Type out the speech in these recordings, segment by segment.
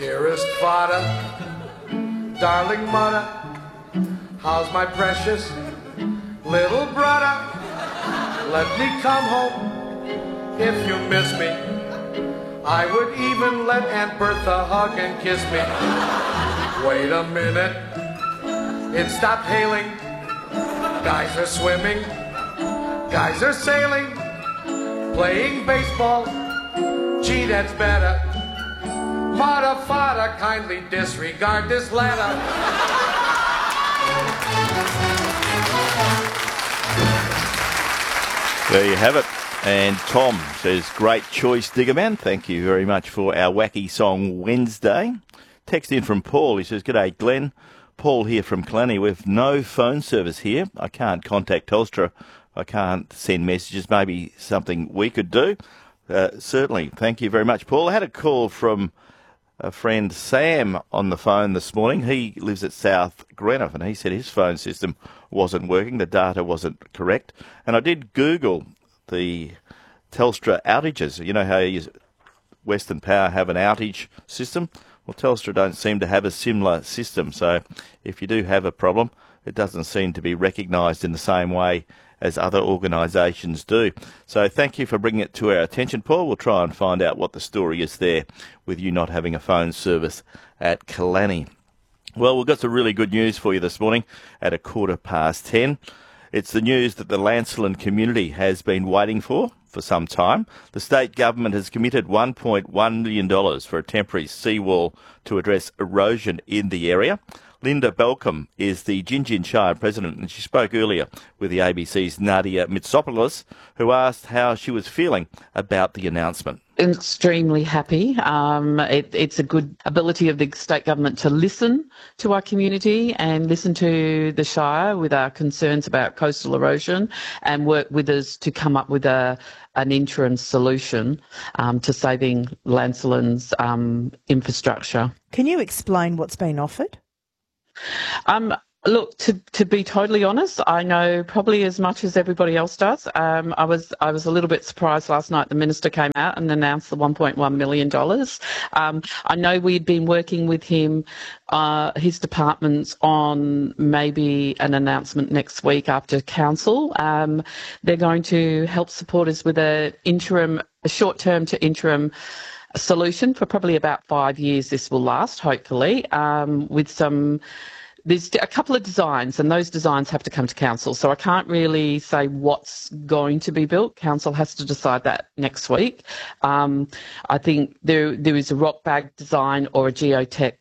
Dearest father, darling mother, how's my precious little brother? Let me come home if you miss me. I would even let Aunt Bertha hug and kiss me. Wait a minute, it stopped hailing. Guys are swimming, guys are sailing, playing baseball. Gee, that's better. Mother, father, kindly disregard this letter. There you have it. And Tom says, great choice, Diggerman. Thank you very much for our wacky song Wednesday. Text in from Paul. He says, g'day, Glenn. Paul here from Killarney. We've no phone service here. I can't contact Telstra. I can't send messages. Maybe something we could do. Certainly. Thank you very much, Paul. I had a call from a friend, Sam, on the phone this morning. He lives at South Greenock, and he said his phone system wasn't working. The data wasn't correct. And I did Google the Telstra outages. You know how Western Power have an outage system? Well, Telstra don't seem to have a similar system. So if you do have a problem, it doesn't seem to be recognised in the same way as other organisations do. So thank you for bringing it to our attention, Paul. We'll try and find out what the story is there with you not having a phone service at Killarney. Well, we've got some really good news for you this morning at 10:15. It's the news that the Lancelin community has been waiting for some time. The state government has committed $1.1 million for a temporary seawall to address erosion in the area. Linda Belcom is the Gingin Shire president, and she spoke earlier with the ABC's Nadia Mitsopoulos, who asked how she was feeling about the announcement. Extremely happy. It's a good ability of the state government to listen to our community and listen to the Shire with our concerns about coastal erosion and work with us to come up with an interim solution to saving Lancelin's infrastructure. Can you explain what's been offered? Look, to be totally honest, I know probably as much as everybody else does. I was a little bit surprised last night the minister came out and announced the $1.1 million. I know we'd been working with him, his departments, on maybe an announcement next week after council. They're going to help support us with a short-term to interim solution for probably about 5 years. This will last, hopefully, there's a couple of designs, and those designs have to come to council. So I can't really say what's going to be built. Council has to decide that next week. I think there is a rock bag design or a geotech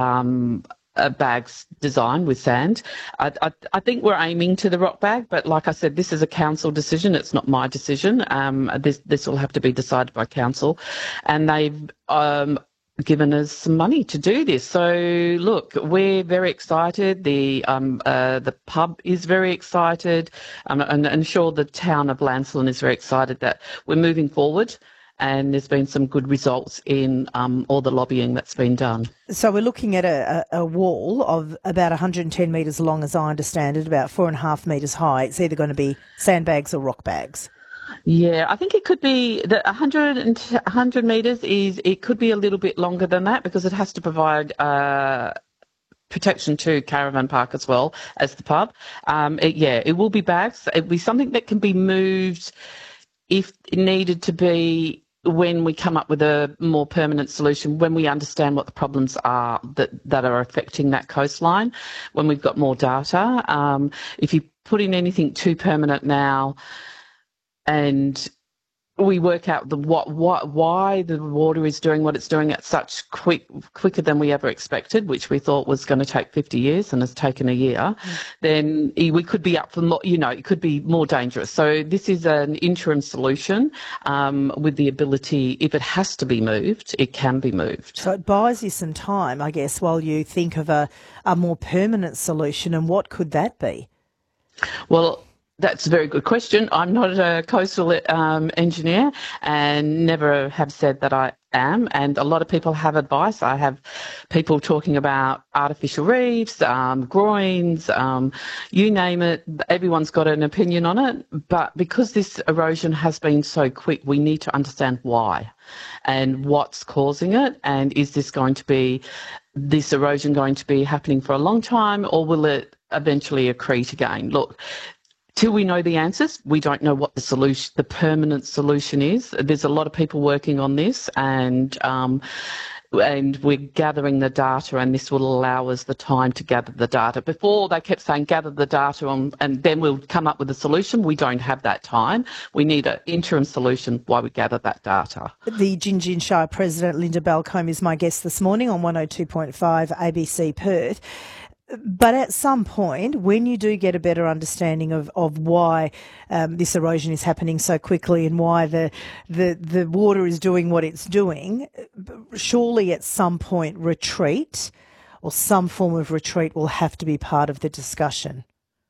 bags design with sand. I think we're aiming to the rock bag, but like I said, this is a council decision. It's not my decision. This will have to be decided by council, and they've given us some money to do this. So look, we're very excited. The pub is very excited, and sure the town of Lancelin is very excited that we're moving forward. And there's been some good results in all the lobbying that's been done. So we're looking at a wall of about 110 metres long, as I understand it, about 4.5 metres high. It's either going to be sandbags or rock bags. Yeah, I think it could be the 100 metres it could be a little bit longer than that because it has to provide protection to Caravan Park as well as the pub. It will be bags. It will be something that can be moved if it needed to be when we come up with a more permanent solution, when we understand what the problems are that are affecting that coastline, when we've got more data. If you put in anything too permanent now, and we work out why the water is doing what it's doing at such quicker than we ever expected, which we thought was going to take 50 years and has taken a year, then we could be up for more, it could be more dangerous. So this is an interim solution with the ability, if it has to be moved, it can be moved. So it buys you some time, I guess, while you think of a more permanent solution. And what could that be? Well, That's a very good question. I'm not a coastal engineer and never have said that I am. And a lot of people have advice. I have people talking about artificial reefs, groins, you name it. Everyone's got an opinion on it. But because this erosion has been so quick, we need to understand why and what's causing it. And is this erosion going to be happening for a long time, or will it eventually accrete again? Look, till we know the answers, we don't know what the permanent solution is. There's a lot of people working on this, and we're gathering the data, and this will allow us the time to gather the data. Before, they kept saying gather the data and then we'll come up with a solution. We don't have that time. We need an interim solution while we gather that data. The Gin Shire President, Linda Balcombe, is my guest this morning on 102.5 ABC Perth. But at some point, when you do get a better understanding of why this erosion is happening so quickly and why the water is doing what it's doing, surely at some point retreat or some form of retreat will have to be part of the discussion.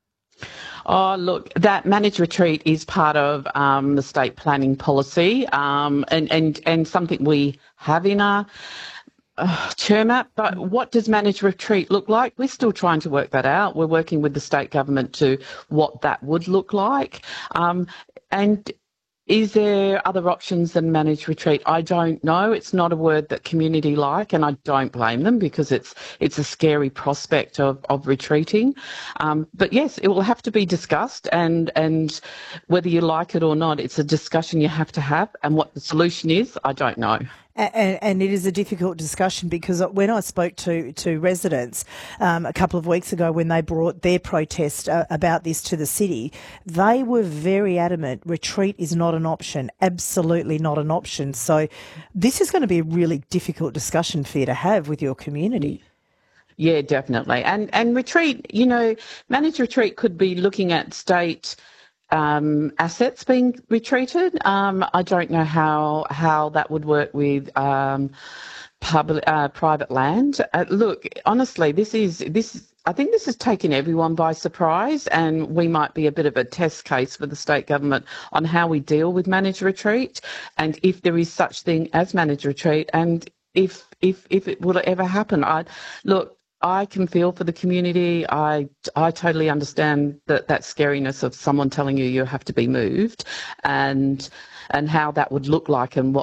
Oh, look, that managed retreat is part of the state planning policy and something we have in our chair map. But what does managed retreat look like? We're still trying to work that out. We're working with the state government to what that would look like. And is there other options than managed retreat? I don't know. It's not a word that community like, and I don't blame them because it's a scary prospect of retreating. But yes, it will have to be discussed, and whether you like it or not, it's a discussion you have to have. And what the solution is, I don't know. And it is a difficult discussion because when I spoke to residents a couple of weeks ago when they brought their protest about this to the city, they were very adamant retreat is not an option, absolutely not an option. So this is going to be a really difficult discussion for you to have with your community. Yeah, definitely. And retreat, managed retreat could be looking at state assets being retreated. I don't know how that would work with private land. Look, honestly, I think this has taken everyone by surprise, and we might be a bit of a test case for the state government on how we deal with managed retreat, and if there is such thing as managed retreat, and if it will ever happen. I can feel for the community. I totally understand that scariness of someone telling you have to be moved, and how that would look like and what